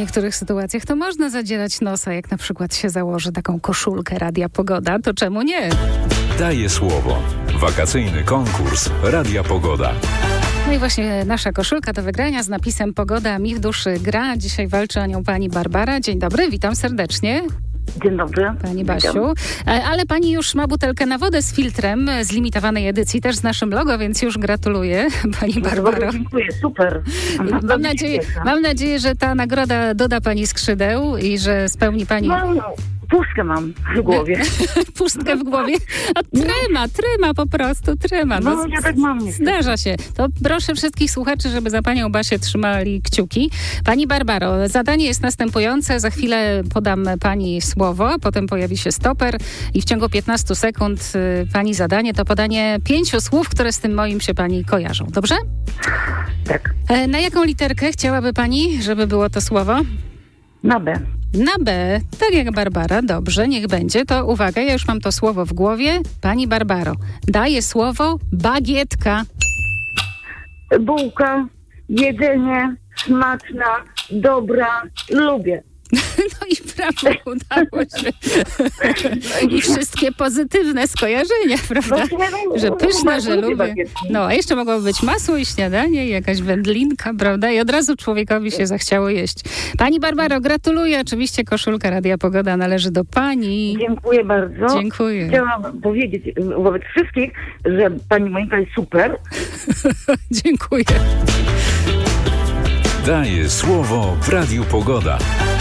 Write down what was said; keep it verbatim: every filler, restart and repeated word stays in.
niektórych sytuacjach to można zadzierać nosa, jak na przykład się założy taką koszulkę Radia Pogoda, to czemu nie? Daję słowo. Wakacyjny konkurs Radia Pogoda. No i właśnie nasza koszulka do wygrania z napisem Pogoda mi w duszy gra. Dzisiaj walczy o nią pani Barbara. Dzień dobry, witam serdecznie. Dzień dobry. Pani Basiu. Ale pani już ma butelkę na wodę z filtrem z limitowanej edycji, też z naszym logo, więc już gratuluję, pani Barbaro. Dziękuję, super. Mam, mam, nadzieję, mam nadzieję, że ta nagroda doda pani skrzydeł i że spełni pani... No, no. Pustkę mam w głowie. Pustkę w głowie? A trema, trema po prostu, trema. No, no ja tak mam. Niestety. Zdarza się. To proszę wszystkich słuchaczy, żeby za panią Basię trzymali kciuki. Pani Barbaro, zadanie jest następujące. Za chwilę podam pani słowo, potem pojawi się stoper i w ciągu piętnastu sekund y, pani zadanie to podanie pięciu słów, które z tym moim się pani kojarzą. Dobrze? Tak. E, na jaką literkę chciałaby pani, żeby było to słowo? Na B. Na B, tak jak Barbara, dobrze, niech będzie. To uwaga, ja już mam to słowo w głowie. Pani Barbaro, daję słowo bagietka. Bułka, jedzenie, smaczna, dobra, lubię. No i prawie udało się. I wszystkie pozytywne skojarzenia, prawda? Że pyszne, że lubię. No, a jeszcze mogłoby być masło i śniadanie, i jakaś wędlinka, prawda? I od razu człowiekowi się zachciało jeść. Pani Barbaro, gratuluję. Oczywiście koszulka Radia Pogoda należy do pani. Dziękuję bardzo. Dziękuję. Chciałam powiedzieć wobec wszystkich, że pani Monika jest super. Dziękuję. Daję słowo w Radiu Pogoda.